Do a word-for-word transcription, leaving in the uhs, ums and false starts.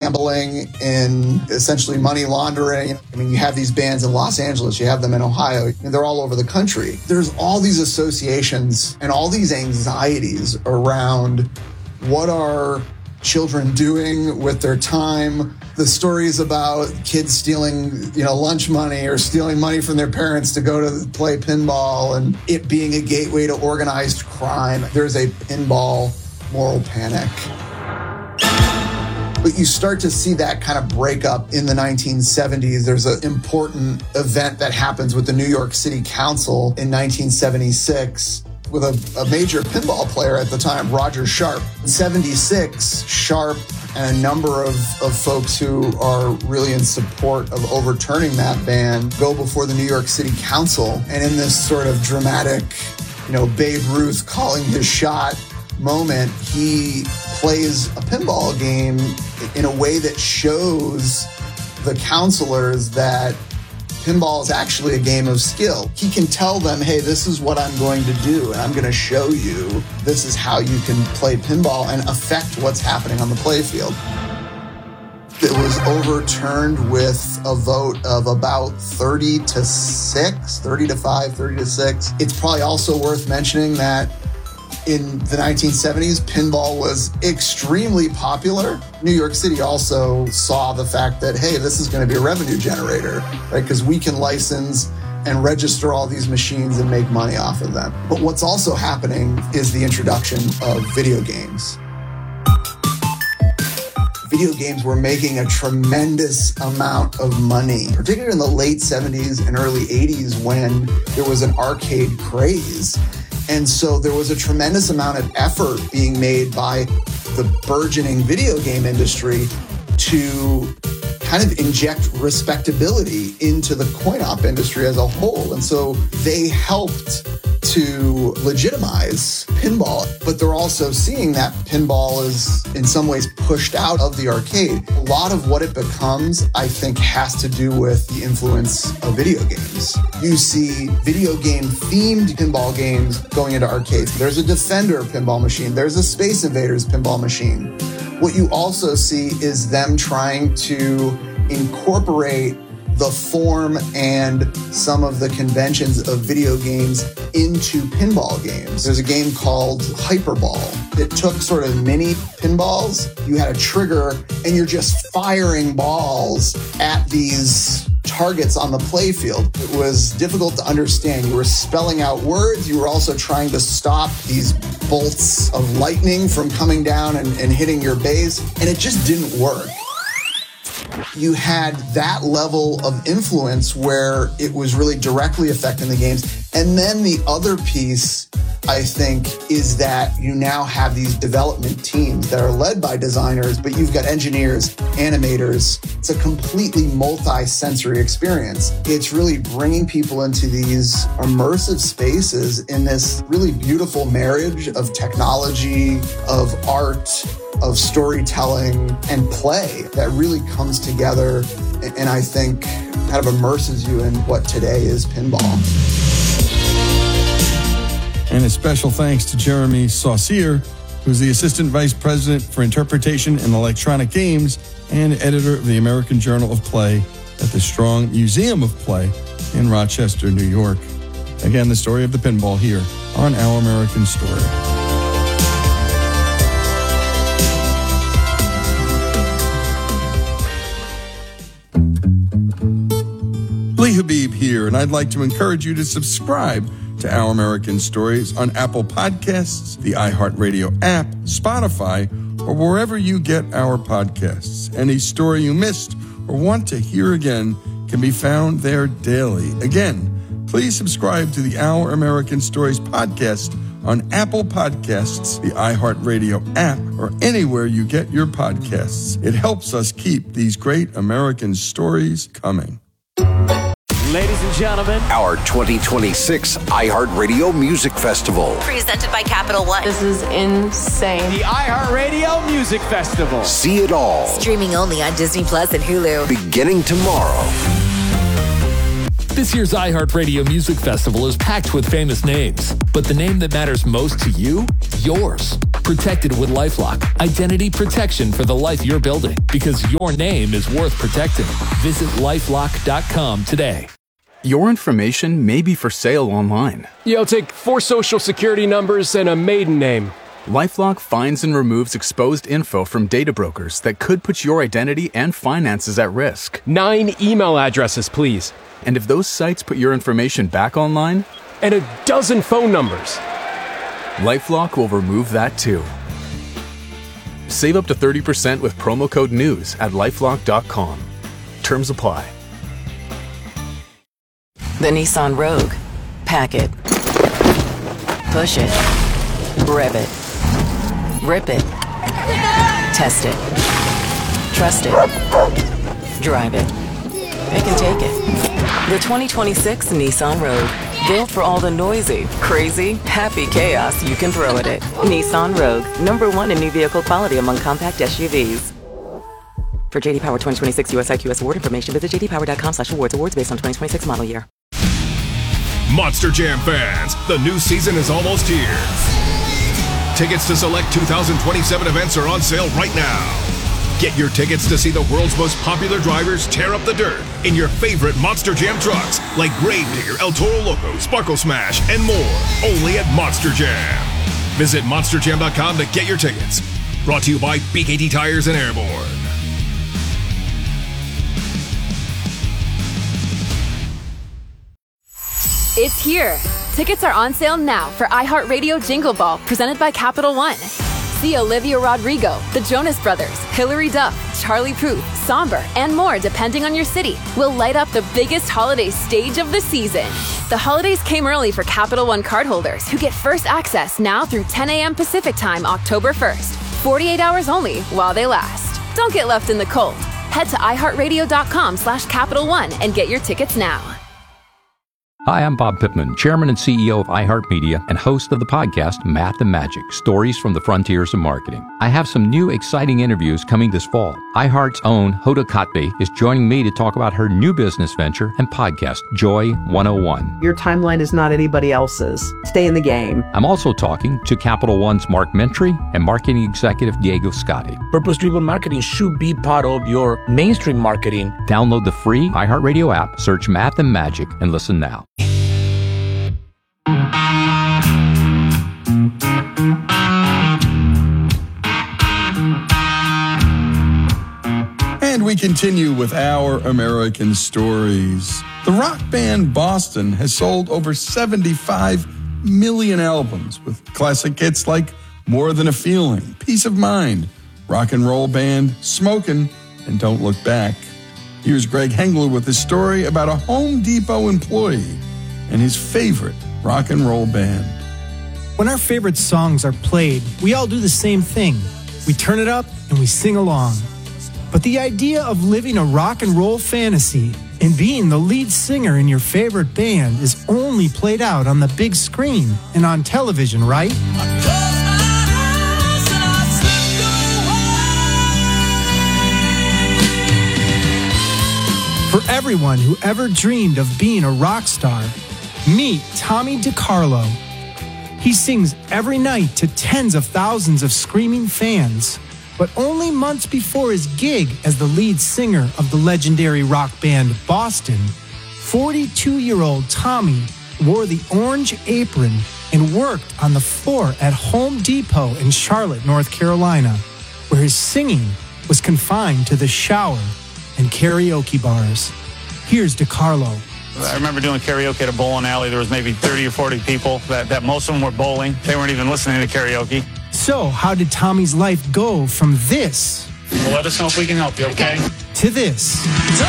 gambling, in essentially money laundering. I mean, you have these bands in Los Angeles, you have them in Ohio, they're all over the country. There's all these associations and all these anxieties around what are children doing with their time. The stories about kids stealing, you know, lunch money or stealing money from their parents to go to play pinball, and it being a gateway to organized crime. There's a pinball moral panic. But you start to see that kind of break up in the nineteen seventies. There's an important event that happens with the New York City Council in nineteen seventy-six with a, a major pinball player at the time, Roger Sharpe. In seventy-six, Sharpe and a number of, of folks who are really in support of overturning that ban go before the New York City Council. And in this sort of dramatic, you know, Babe Ruth calling his shot moment, he plays a pinball game in a way that shows the counselors that pinball is actually a game of skill. He can tell them, hey, this is what I'm going to do, and I'm going to show you this is how you can play pinball and affect what's happening on the playfield. It was overturned with a vote of about thirty to six, thirty to five, thirty to six. It's probably also worth mentioning that in the nineteen seventies, pinball was extremely popular. New York City also saw the fact that, hey, this is going to be a revenue generator, right? Because we can license and register all these machines and make money off of them. But what's also happening is the introduction of video games. Video games were making a tremendous amount of money, particularly in the late seventies and early eighties when there was an arcade craze. And so there was a tremendous amount of effort being made by the burgeoning video game industry to kind of inject respectability into the coin-op industry as a whole. And so they helped to legitimize pinball, but they're also seeing that pinball is in some ways pushed out of the arcade. A lot of what it becomes, I think, has to do with the influence of video games. You see video game themed pinball games going into arcades. There's a Defender pinball machine. There's a Space Invaders pinball machine. What you also see is them trying to incorporate the form and some of the conventions of video games into pinball games. There's a game called Hyperball. It took sort of mini pinballs. You had a trigger and you're just firing balls at these targets on the playfield. It was difficult to understand. You were spelling out words. You were also trying to stop these bolts of lightning from coming down and, and hitting your base, and it just didn't work. You had that level of influence where it was really directly affecting the games. And then the other piece, I think, is that you now have these development teams that are led by designers, but you've got engineers, animators. It's a completely multi-sensory experience. It's really bringing people into these immersive spaces in this really beautiful marriage of technology, of art, of storytelling and play that really comes together and I think kind of immerses you in what today is pinball. And a special thanks to Jeremy Saucier, who's the Assistant Vice President for Interpretation and Electronic Games and editor of the American Journal of Play at the Strong Museum of Play in Rochester, New York. Again, the story of the pinball here on Our American Story. Lee Habib here, and I'd like to encourage you to subscribe to Our American Stories on Apple Podcasts, the iHeartRadio app, Spotify, or wherever you get our podcasts. Any story you missed or want to hear again can be found there daily. Again, please subscribe to the Our American Stories podcast on Apple Podcasts, the iHeartRadio app, or anywhere you get your podcasts. It helps us keep these great American stories coming. Ladies and gentlemen, our twenty twenty-six iHeartRadio Music Festival. Presented by Capital One. This is insane. The iHeartRadio Music Festival. See it all. Streaming only on Disney Plus and Hulu. Beginning tomorrow. This year's iHeartRadio Music Festival is packed with famous names, but the name that matters most to you? Yours. Protected with LifeLock. Identity protection for the life you're building, because your name is worth protecting. Visit lifelock dot com today. Your information may be for sale online. Yeah, I'll take four social security numbers and a maiden name. LifeLock finds and removes exposed info from data brokers that could put your identity and finances at risk. Nine email addresses, please. And if those sites put your information back online? And a dozen phone numbers. LifeLock will remove that too. Save up to thirty percent with promo code NEWS at lifelock dot com. Terms apply. The Nissan Rogue. Pack it. Push it. Rev it. Rip it. Test it. Trust it. Drive it. It can take it. The twenty twenty-six Nissan Rogue. Built for all the noisy, crazy, happy chaos you can throw at it. Nissan Rogue. Number one in new vehicle quality among compact S U Vs. For J D Power twenty twenty-six U S I Q S award information, visit j d power dot com slash awards. Awards based on twenty twenty-six model year. Monster Jam fans, the new season is almost here. Tickets to select two thousand twenty-seven events are on sale right now. Get your tickets to see the world's most popular drivers tear up the dirt in your favorite Monster Jam trucks like Gravedigger, El Toro Loco, Sparkle Smash, and more. Only at Monster Jam. Visit monster jam dot com to get your tickets. Brought to you by B K T Tires and Airborne. It's here. Tickets are on sale now for iHeartRadio Jingle Ball, presented by Capital One. See Olivia Rodrigo, the Jonas Brothers, Hilary Duff, Charlie Puth, Somber, and more depending on your city will light up the biggest holiday stage of the season. The holidays came early for Capital One cardholders who get first access now through ten a.m. Pacific Time, October first. forty-eight hours only while they last. Don't get left in the cold. Head to iHeartRadio dot com slash Capital One and get your tickets now. Hi, I'm Bob Pittman, Chairman and C E O of iHeartMedia and host of the podcast Math and Magic, Stories from the Frontiers of Marketing. I have some new exciting interviews coming this fall. iHeart's own Hoda Kotb is joining me to talk about her new business venture and podcast, Joy one oh one. Your timeline is not anybody else's. Stay in the game. I'm also talking to Capital One's Mark Mentry and marketing executive Diego Scotti. Purpose-driven marketing should be part of your mainstream marketing. Download the free iHeartRadio app, search Math and Magic, and listen now. And we continue with our American stories. The rock band Boston has sold over seventy-five million albums with classic hits like More Than a Feeling, Peace of Mind, Rock and Roll Band, Smokin', and Don't Look Back. Here's Greg Hengler with a story about a Home Depot employee and his favorite rock and roll band. When our favorite songs are played, we all do the same thing. We turn it up and we sing along. But the idea of living a rock and roll fantasy and being the lead singer in your favorite band is only played out on the big screen and on television, right? For everyone who ever dreamed of being a rock star, meet Tommy DiCarlo. He sings every night to tens of thousands of screaming fans. But only months before his gig as the lead singer of the legendary rock band Boston, forty-two-year-old Tommy wore the orange apron and worked on the floor at Home Depot in Charlotte, North Carolina, where his singing was confined to the shower and karaoke bars. Here's DiCarlo. I remember doing karaoke at a bowling alley. There was maybe thirty or forty people that, that most of them were bowling. They weren't even listening to karaoke. So how did Tommy's life go from this? Well, let us know if we can help you, okay? To this.